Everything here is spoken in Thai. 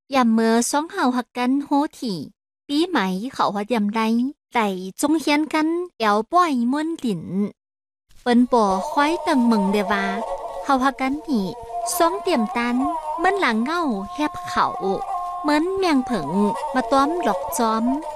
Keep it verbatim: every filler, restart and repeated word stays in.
ยามเมื่อสองเฮาหักกันโหถี่ปีใหม่เขาฮอดยามใดไต่จงเฮียนกันแอวป้อยม่วนหลินเปิ้นป่อควายตังเมึงเดว่าเฮาหักกันนี่สองเตรียมตันเหมันหลังเงาแฮบเขาเหมือนแมงผึ่งมาต้อมหลอกจอม